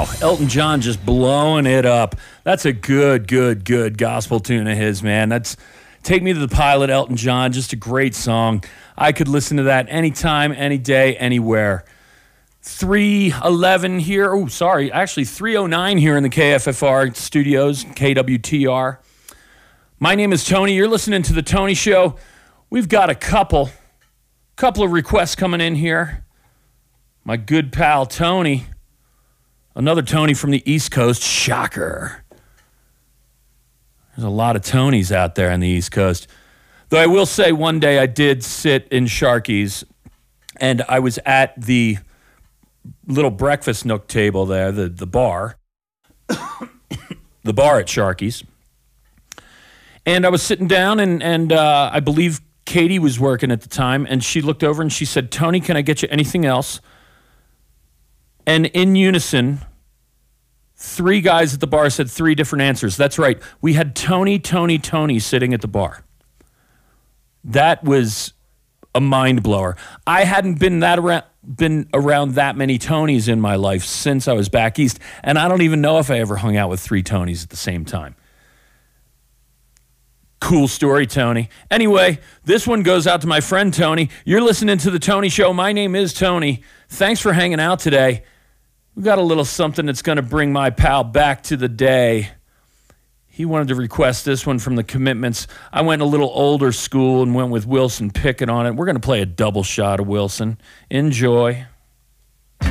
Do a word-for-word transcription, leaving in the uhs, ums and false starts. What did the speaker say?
Wow, Elton John just blowing it up. That's a good, good, good gospel tune of his, man. That's Take Me to the Pilot, Elton John, just a great song. I could listen to that anytime, any day, anywhere. three eleven here. Oh, sorry. Actually, three oh nine here in the K F F R studios, K W T R. My name is Tony. You're listening to The Tony Show. We've got a couple, couple of requests coming in here. My good pal, Tony. Another Tony from the East Coast. Shocker. There's a lot of Tonys out there on the East Coast. Though I will say one day I did sit in Sharky's, and I was at the little breakfast nook table there, the, the bar, the bar at Sharky's. And I was sitting down, and, and uh, I believe Katie was working at the time, and she looked over and she said, "Tony, can I get you anything else?" And in unison, three guys at the bar said three different answers. That's right. We had Tony, Tony, Tony sitting at the bar. That was a mind blower. I hadn't been that around, been around that many Tonys in my life since I was back east, and I don't even know if I ever hung out with three Tonys at the same time. Cool story, Tony. Anyway, this one goes out to my friend Tony. You're listening to The Tony Show. My name is Tony. Thanks for hanging out today. We got a little something that's going to bring my pal back to the day. He wanted to request this one from The Commitments. I went a little older school and went with Wilson Pickett on it. We're going to play a double shot of Wilson. Enjoy.